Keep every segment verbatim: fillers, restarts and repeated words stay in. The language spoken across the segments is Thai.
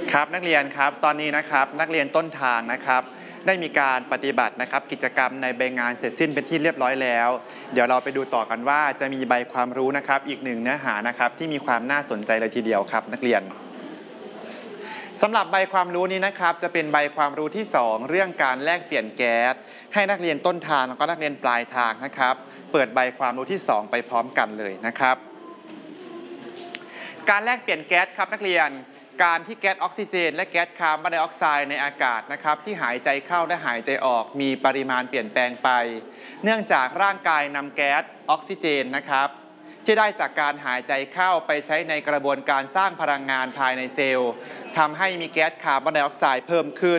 ครับนักเรียนครับตอนนี้นะครับนักเรียนต้นทางนะครับได้มีการปฏิบัตินะครับกิจกรรมในใบงานเสร็จสิ้นเป็นที่เรียบร้อยแล้วเดี๋ยวเราไปดูต่อกันว่าจะมีใบความรู้นะครับอีกหนึ่งเนื้อหานะครับที่มีความน่าสนใจเลยทีเดียวครับนักเรียนสำหรับใบความรู้นี้นะครับจะเป็นใบความรู้ที่สองเรื่องการแลกเปลี่ยนแก๊สให้นักเรียนต้นทางแล้วก็นักเรียนปลายทางนะครับเปิดใบความรู้ที่สองไปพร้อมกันเลยนะครับการแลกเปลี่ยนแก๊สครับนักเรียนการที่แก๊สออกซิเจนและแก๊สคาร์บอนไดออกไซด์ในอากาศนะครับที่หายใจเข้าและหายใจออกมีปริมาณเปลี่ยนแปลงไปเนื่องจากร่างกายนำแก๊สออกซิเจนนะครับที่ได้จากการหายใจเข้าไปใช้ในกระบวนการสร้างพลังงานภายในเซลล์ทำให้มีแก๊สคาร์บอนไดออกไซด์เพิ่มขึ้น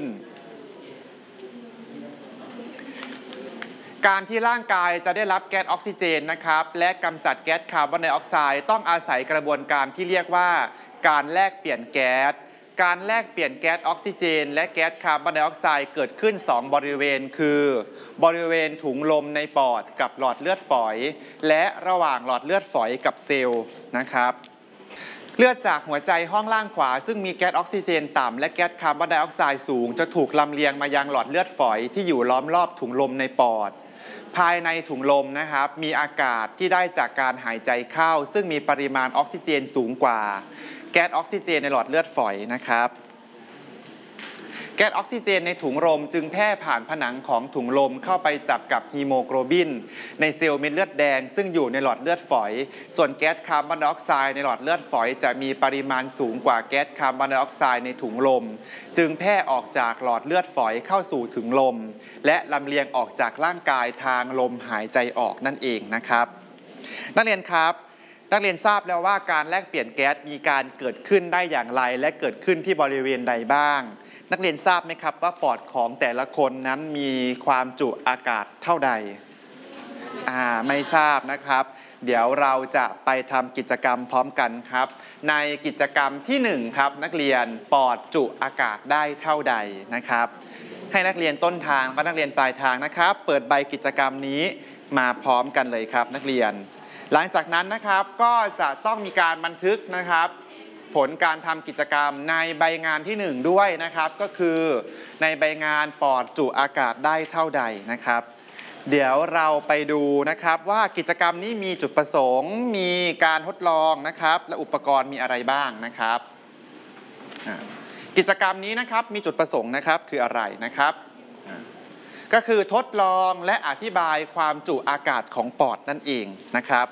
การที่ร่างกายจะได้รับแก๊สออกซิเจนนะครับและกำจัดแก๊สคาร์บอนไดออกไซด์ต้องอาศัยกระบวนการที่เรียกว่าการแลกเปลี่ยนแก๊สการแลกเปลี่ยนแก๊สออกซิเจนและแก๊สคาร์บอนไดออกไซด์เกิดขึ้นสองบริเวณคือบริเวณถุงลมในปอดกับหลอดเลือดฝอยและระหว่างหลอดเลือดฝอยกับเซลล์นะครับเลือดจากหัวใจห้องล่างขวาซึ่งมีแก๊สออกซิเจนต่ำและแก๊สคาร์บอนไดออกไซด์สูงจะถูกลำเลียงมายังหลอดเลือดฝอยที่อยู่ล้อมรอบถุงลมในปอดภายในถุงลมนะครับมีอากาศที่ได้จากการหายใจเข้าซึ่งมีปริมาณออกซิเจนสูงกว่าแก๊สออกซิเจนในหลอดเลือดฝอยนะครับแก๊สออกซิเจนในถุงลมจึงแพร่ผ่านผนังของถุงลมเข้าไปจับกับฮีโมโกลบินในเซลล์เม็ดเลือดแดงซึ่งอยู่ในหลอดเลือดฝอยส่วนแก๊สคาร์บอนไดออกไซด์ในหลอดเลือดฝอยจะมีปริมาณสูงกว่าแก๊สคาร์บอนไดออกไซด์ในถุงลมจึงแพร่ออกจากหลอดเลือดฝอยเข้าสู่ถุงลมและลำเลียงออกจากร่างกายทางลมหายใจออกนั่นเองนะครับนักเรียนครับนักเรียนทราบแล้วว่าการแลกเปลี่ยนแก๊สมีการเกิดขึ้นได้อย่างไรและเกิดขึ้นที่บริเวณใดบ้างนักเรียนทราบไหมครับว่าปอดของแต่ละคนนั้นมีความจุอากาศเท่าใดอ่าไม่ทราบนะครับเดี๋ยวเราจะไปทำกิจกรรมพร้อมกันครับในกิจกรรมที่หนึ่งครับนักเรียนปอดจุอากาศได้เท่าใดนะครับให้นักเรียนต้นทางและนักเรียนปลายทางนะครับเปิดใบกิจกรรมนี้มาพร้อมกันเลยครับนักเรียนหลังจากนั้นนะครับก็จะต้องมีการบันทึกนะครับผลการทำกิจกรรมในใบงานที่หนึ่งด้วยนะครับก็คือในใบงานปอดจุอากาศได้เท่าใดนะครับเดี๋ยวเราไปดูนะครับว่ากิจกรรมนี้มีจุดประสงค์มีการทดลองนะครับและอุปกรณ์มีอะไรบ้างนะครับกิจกรรมนี้นะครับมีจุดประสงค์นะครับคืออะไรนะครับก็คือทดลองและอธิบายความจุอากาศของปอดนั่นเองนะครับ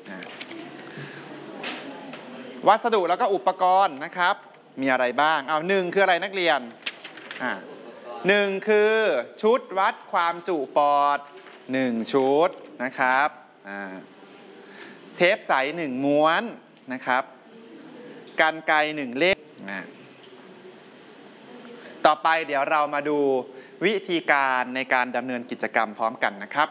วัสดุแล้วก็อุปกรณ์นะครับมีอะไรบ้างเอาหนึ่งคืออะไรนักเรียนอ่าหนึ่งคือชุดวัดความจุปอดหนึ่งชุดนะครับอ่าเทปใสหนึ่งม้วนนะครับกรรไกรหนึ่งเล่มนะต่อไปเดี๋ยวเรามาดูวิธีการในการดำเนินกิจกรรมพร้อมกันนะครับ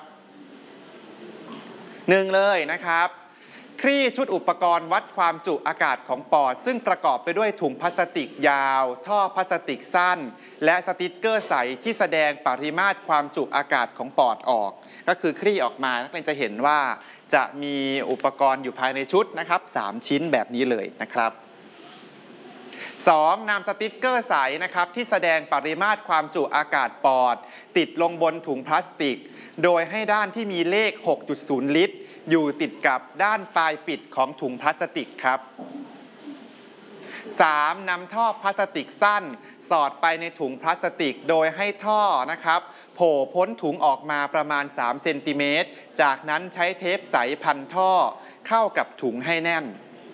หนึ่งเลยนะครับคลี่ชุดอุปกรณ์วัดความจุอากาศของปอดซึ่งประกอบไปด้วยถุงพลาสติกยาวท่อพลาสติกสั้นและสติ๊กเกอร์ใสที่แสดงปริมาตรความจุอากาศของปอดออกก็คือคลี่ออกมานักเรียนจะเห็นว่าจะมีอุปกรณ์อยู่ภายในชุดนะครับสามชิ้นแบบนี้เลยนะครับสองนำสติ๊กเกอร์ใสนะครับที่แสดงปริมาตรความจุอากาศปอดติดลงบนถุงพลาสติกโดยให้ด้านที่มีเลข หกจุดศูนย์ ลิตรอยู่ติดกับด้านปลายปิดของถุงพลาสติกครับสามนำท่อพลาสติกสั้นสอดไปในถุงพลาสติกโดยให้ท่อนะครับโผล่พ้นถุงออกมาประมาณสามเซนติเมตรจากนั้นใช้เทปใสพันท่อเข้ากับถุงให้แน่น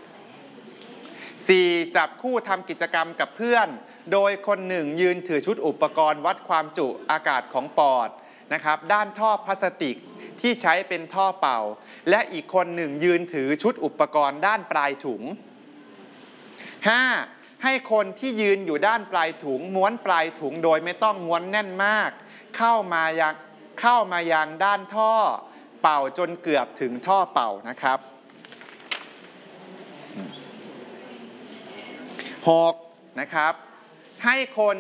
สี่จับคู่ทำกิจกรรมกับเพื่อนโดยคนหนึ่งยืนถือชุดอุปกรณ์วัดความจุอากาศของปอดนะครับด้านท่อพลาสติกที่ใช้เป็นท่อเป่าและอีกคนหนึ่งยืนถือชุดอุปกรณ์ด้านปลายถุง ห้า ให้คนที่ยืนอยู่ด้านปลายถุงม้วนปลายถุงโดยไม่ต้องม้วนแน่นมากเข้ามายังเข้ามายังด้านท่อเป่าจนเกือบถึงท่อเป่านะครับหกนะครับให้คน